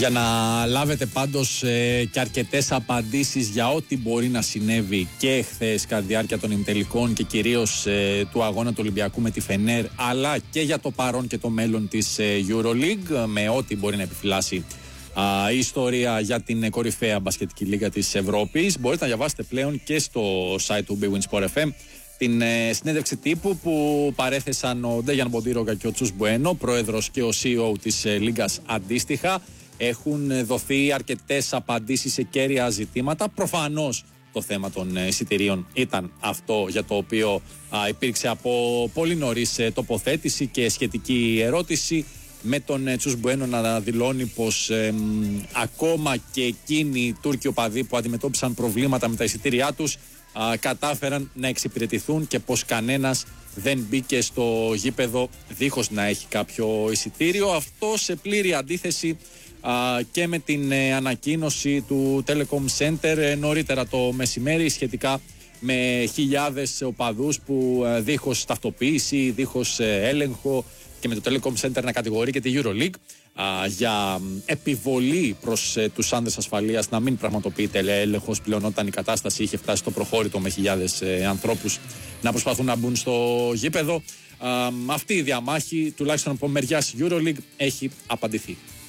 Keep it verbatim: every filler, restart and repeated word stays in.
Για να λάβετε πάντως ε, και αρκετές απαντήσεις για ό,τι μπορεί να συνέβη και χθες κατά τη διάρκεια των ημιτελικών και κυρίως ε, του αγώνα του Ολυμπιακού με τη Φενέρ, αλλά και για το παρόν και το μέλλον της ε, EuroLeague, με ό,τι μπορεί να επιφυλάσει α, η ιστορία για την κορυφαία μπασκετική λίγα της Ευρώπης, μπορείτε να διαβάσετε πλέον και στο site του Big Win Sport εφ εμ την ε, συνέντευξη τύπου που παρέθεσαν ο Ντέγιαν Μποντήρογκα και ο Τσούς Μπουένο, πρόεδρος και ο σι ι ο της ε, Λίγκας αντίστοιχα. Έχουν δοθεί αρκετές απαντήσεις σε κέρια ζητήματα. Προφανώς το θέμα των εισιτηρίων ήταν αυτό για το οποίο α, υπήρξε από πολύ νωρίς ε, τοποθέτηση και σχετική ερώτηση, με τον ε, Τσούς Μπουένο να δηλώνει πως ε, μ, ακόμα και εκείνοι οι Τούρκοι οπαδοί που αντιμετώπισαν προβλήματα με τα εισιτήριά τους α, κατάφεραν να εξυπηρετηθούν και πως κανένας δεν μπήκε στο γήπεδο δίχως να έχει κάποιο εισιτήριο. Αυτό σε πλήρη αντίθεση α, και με την ε, ανακοίνωση του Telecom Center ε, νωρίτερα το μεσημέρι σχετικά με χιλιάδες οπαδούς που ε, δίχως ταυτοποίηση, δίχος ε, έλεγχο, και με το Telecom Center να κατηγορεί και τη EuroLeague α, για επιβολή προς ε, τους άνδρες ασφαλείας να μην πραγματοποιείται έλεγχος πλέον, όταν η κατάσταση είχε φτάσει στο προχώρητο με χιλιάδες ε, ανθρώπους να προσπαθούν να μπουν στο γήπεδο. Α, αυτή η διαμάχη, τουλάχιστον από μεριάς EuroLeague, έχει απαντηθεί.